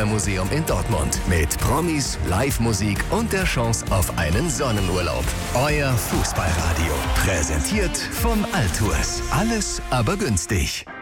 Fußballmuseum in Dortmund. Mit Promis, Live-Musik und der Chance auf einen Sonnenurlaub. Euer Fußballradio. Präsentiert von Altours. Alles aber günstig.